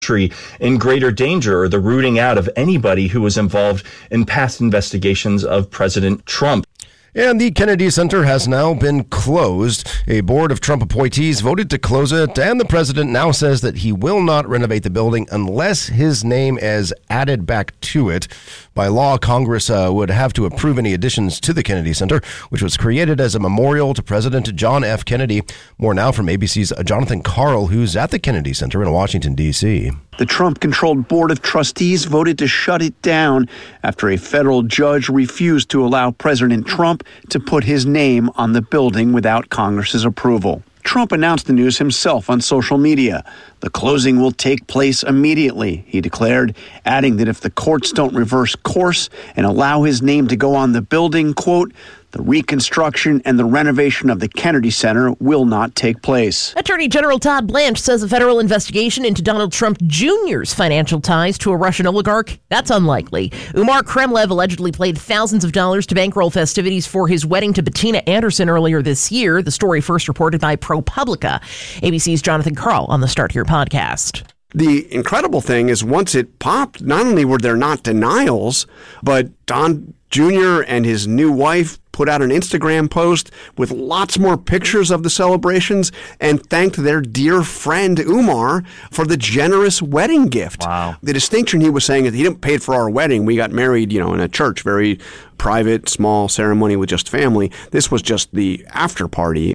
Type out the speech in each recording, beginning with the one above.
in greater danger, or the rooting out of anybody who was involved in past investigations of President Trump. And the Kennedy Center has now been closed. A board of Trump appointees voted to close it, and the president now says that he will not renovate the building unless his name is added back to it. By law, Congress would have to approve any additions to the Kennedy Center, which was created as a memorial to President John F. Kennedy. More now from ABC's Jonathan Karl, who's at the Kennedy Center in Washington, D.C. The Trump-controlled Board of Trustees voted to shut it down after a federal judge refused to allow President Trump to put his name on the building without Congress's approval. Trump announced the news himself on social media. The closing will take place immediately, he declared, adding that if the courts don't reverse course and allow his name to go on the building, quote, the reconstruction and the renovation of the Kennedy Center will not take place. Attorney General Todd Blanche says a federal investigation into Donald Trump Jr.'s financial ties to a Russian oligarch, that's unlikely. Umar Kremlev allegedly paid thousands of dollars to bankroll festivities for his wedding to Bettina Anderson earlier this year. The story first reported by ProPublica. ABC's Jonathan Karl on the Start Here podcast. The incredible thing is once it popped, not only were there not denials, but Don Jr. and his new wife put out an Instagram post with lots more pictures of the celebrations and thanked their dear friend Umar for the generous wedding gift. Wow. The distinction he was saying is he didn't pay for our wedding. We got married, in a church, very private, small ceremony with just family. This was just the after party.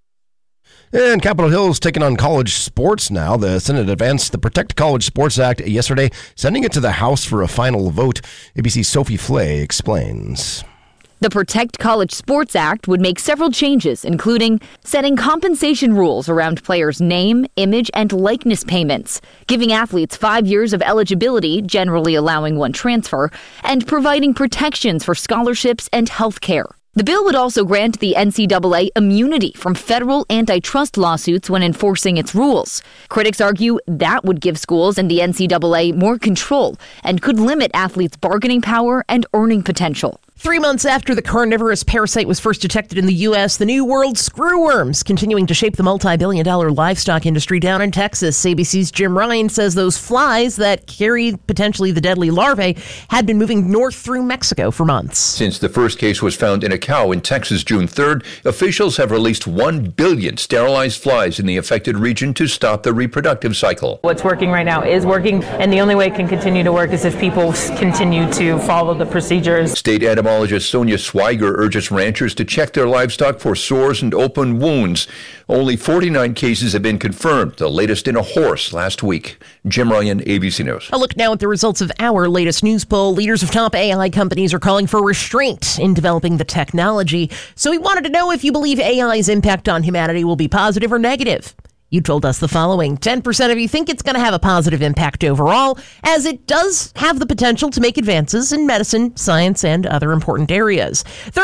And Capitol Hill's taking on college sports now. The Senate advanced the Protect College Sports Act yesterday, sending it to the House for a final vote. ABC's Sophie Flay explains. The Protect College Sports Act would make several changes, including setting compensation rules around players' name, image, and likeness payments, giving athletes 5 years of eligibility, generally allowing one transfer, and providing protections for scholarships and health care. The bill would also grant the NCAA immunity from federal antitrust lawsuits when enforcing its rules. Critics argue that would give schools and the NCAA more control and could limit athletes' bargaining power and earning potential. 3 months after the carnivorous parasite was first detected in the U.S., the New World screwworms continuing to shape the multi-billion-dollar livestock industry down in Texas. ABC's Jim Ryan says those flies that carry potentially the deadly larvae had been moving north through Mexico for months. Since the first case was found in a cow in Texas June 3rd, officials have released 1 billion sterilized flies in the affected region to stop the reproductive cycle. What's working right now is working, and the only way it can continue to work is if people continue to follow the procedures. State entomologist Sonia Swiger urges ranchers to check their livestock for sores and open wounds. Only 49 cases have been confirmed, the latest in a horse last week. Jim Ryan, ABC News. A look now at the results of our latest news poll. Leaders of top AI companies are calling for restraint in developing the technology. So we wanted to know if you believe AI's impact on humanity will be positive or negative. You told us the following. 10% of you think it's going to have a positive impact overall, as it does have the potential to make advances in medicine, science, and other important areas.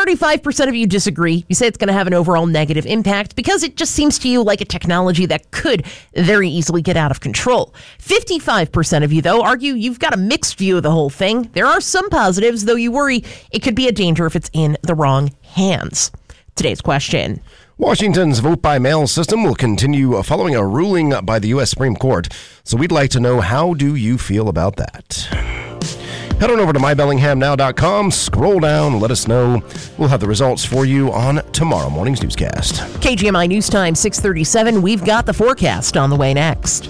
35% of you disagree. You say it's going to have an overall negative impact because it just seems to you like a technology that could very easily get out of control. 55% of you, though, argue you've got a mixed view of the whole thing. There are some positives, though you worry it could be a danger if it's in the wrong hands. Today's question. Washington's vote-by-mail system will continue following a ruling by the U.S. Supreme Court. So we'd like to know, how do you feel about that? Head on over to mybellinghamnow.com, scroll down, let us know. We'll have the results for you on tomorrow morning's newscast. KGMI News Time, 6:37. We've got the forecast on the way next.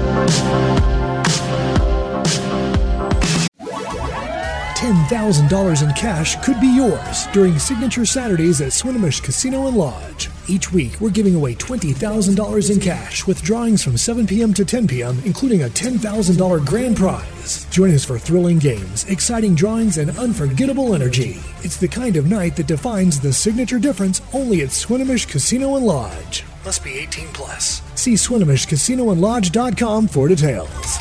$10,000 in cash could be yours during Signature Saturdays at Swinomish Casino and Lodge. Each week, we're giving away $20,000 in cash with drawings from 7 p.m. to 10 p.m., including a $10,000 grand prize. Join us for thrilling games, exciting drawings, and unforgettable energy. It's the kind of night that defines the signature difference only at Swinomish Casino and Lodge. Must be 18 plus. See SwinomishCasinoandLodge.com for details.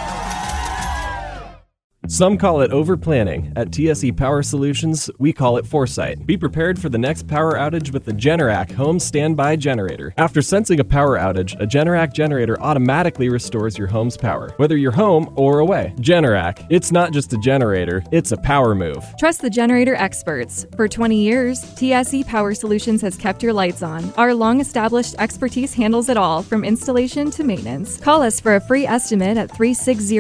Some call it over-planning. At TSE Power Solutions, we call it foresight. Be prepared for the next power outage with the Generac Home Standby Generator. After sensing a power outage, a Generac generator automatically restores your home's power, whether you're home or away. Generac, it's not just a generator, it's a power move. Trust the generator experts. For 20 years, TSE Power Solutions has kept your lights on. Our long-established expertise handles it all, from installation to maintenance. Call us for a free estimate at 360